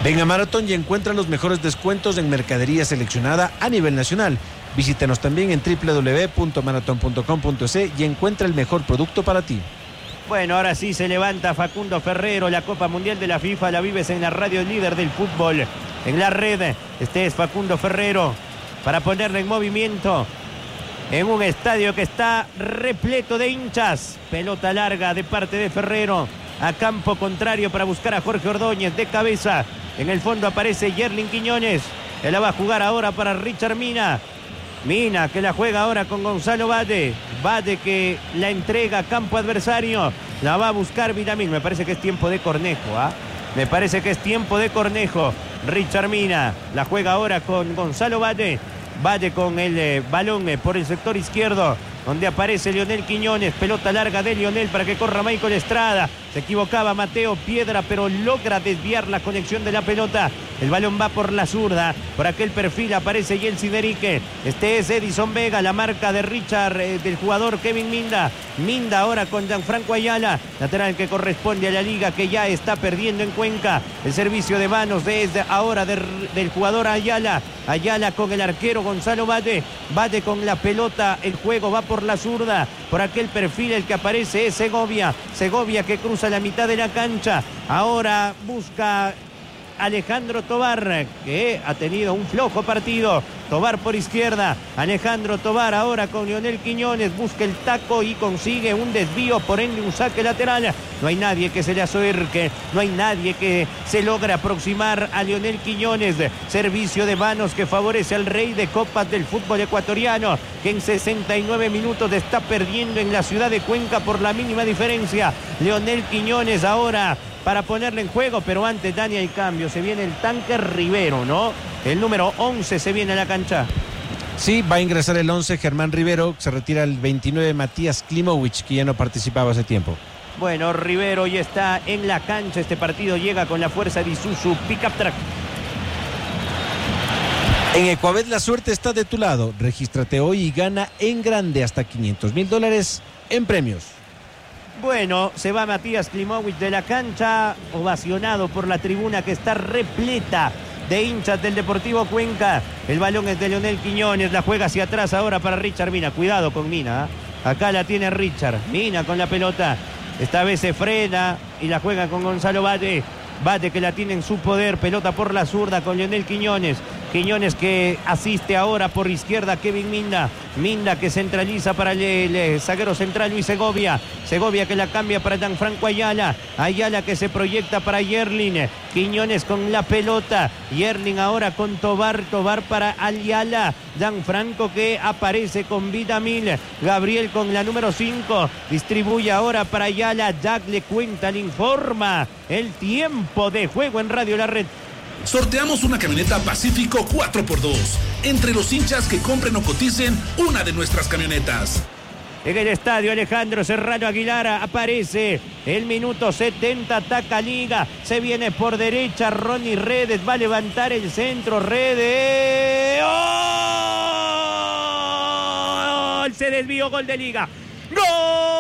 Ven a Marathon y encuentra los mejores descuentos en mercadería seleccionada a nivel nacional. Visítanos también en www.marathon.com.es y encuentra el mejor producto para ti. Bueno, ahora sí se levanta Facundo Ferrero, la Copa Mundial de la FIFA, la vives en la radio líder del fútbol, en la red. Este es Facundo Ferrero para ponerle en movimiento en un estadio que está repleto de hinchas. Pelota larga de parte de Ferrero a campo contrario para buscar a Jorge Ordóñez de cabeza. En el fondo aparece Yerlin Quiñones. Él la va a jugar ahora para Richard Mina. Mina que la juega ahora con Gonzalo Valle. Valle que la entrega a campo adversario. La va a buscar Villamil. Me parece que es tiempo de Cornejo. Me parece que es tiempo de Cornejo. Richard Mina la juega ahora con Gonzalo Valle. Valle con el balón por el sector izquierdo, donde aparece Leonel Quiñones. Pelota larga de Leonel para que corra Michael Estrada. Se equivocaba Mateo Piedra, pero logra desviar la conexión de la pelota. El balón va por la zurda. Por aquel perfil aparece Yeltsin Derique. Este es Edison Vega, la marca de Richard, del jugador Kevin Minda. Minda ahora con Gianfranco Ayala. Lateral que corresponde a la liga, que ya está perdiendo en Cuenca. El servicio de manos desde ahora del jugador Ayala. Ayala con el arquero Gonzalo Valle. Valle con la pelota. El juego va por la zurda. Por aquel perfil el que aparece es Segovia. Segovia que cruza la mitad de la cancha. Ahora busca Alejandro Tobar, que ha tenido un flojo partido. Tobar por izquierda. Alejandro Tobar ahora con Leonel Quiñones. Busca el taco y consigue un desvío, por ende un saque lateral. No hay nadie que se le acerque. No hay nadie que se logre aproximar a Leonel Quiñones. Servicio de manos que favorece al rey de copas del fútbol ecuatoriano, que en 69 minutos está perdiendo en la ciudad de Cuenca por la mínima diferencia. Leonel Quiñones ahora para ponerle en juego, pero antes, Dani, hay cambio. Se viene el tanque Rivero, ¿no? El número 11 se viene a la cancha. Sí, va a ingresar el 11 Germán Rivero. Se retira el 29 Matías Klimowicz, que ya no participaba hace tiempo. Bueno, Rivero ya está en la cancha. Este partido llega con la fuerza de Isuzu Pickup Truck. En Ecuabet la suerte está de tu lado. Regístrate hoy y gana en grande hasta $500 en premios. Bueno, se va Matías Klimowicz de la cancha, ovacionado por la tribuna que está repleta de hinchas del Deportivo Cuenca. El balón es de Leonel Quiñones, la juega hacia atrás ahora para Richard Mina. Cuidado con Mina, acá la tiene Richard. Mina con la pelota, esta vez se frena y la juega con Gonzalo Valle. Valle que la tiene en su poder, pelota por la zurda con Leonel Quiñones. Quiñones que asiste ahora por izquierda Kevin Minda. Minda que centraliza para el zaguero central Luis Segovia. Segovia que la cambia para Gianfranco Ayala. Ayala que se proyecta para Yerlin. Quiñones con la pelota. Yerlin ahora con Tobar. Tobar para Ayala. Gianfranco que aparece con Vidamil. Gabriel con la número 5. Distribuye ahora para Ayala. Jack le cuenta, le informa el tiempo de juego en Radio La Red. Sorteamos una camioneta Pacífico 4x2 entre los hinchas que compren o coticen una de nuestras camionetas. En el estadio Alejandro Serrano Aguilar aparece el minuto 70, ataca Liga, se viene por derecha Ronnie Redes, va a levantar el centro, Redes, ¡oh! Se desvió, gol de Liga, ¡gol!